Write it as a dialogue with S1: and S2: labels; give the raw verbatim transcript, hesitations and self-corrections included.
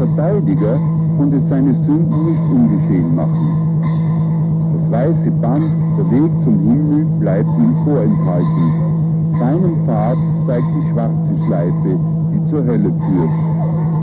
S1: Verteidiger konnte seine Sünden nicht ungeschehen machen. Das weiße Band, der Weg zum Himmel, bleibt ihm vorenthalten. Seinen Pfad zeigt die schwarze Schleife, die zur Hölle führt.